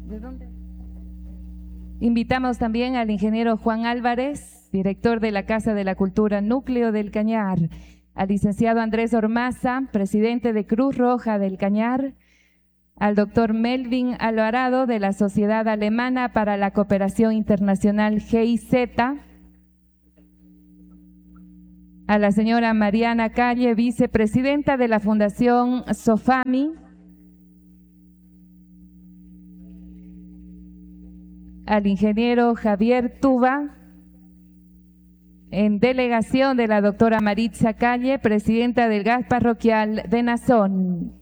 ¿De dónde? Invitamos también al ingeniero Juan Álvarez, director de la Casa de la Cultura Núcleo del Cañar, al licenciado Andrés Ormaza, presidente de Cruz Roja del Cañar, al doctor Melvin Alvarado de la Sociedad Alemana para la Cooperación Internacional GIZ, a la señora Mariana Calle, vicepresidenta de la Fundación Sofami, al ingeniero Javier Tuba, en delegación de la doctora Maritza Calle, presidenta del GAS parroquial de Nazón.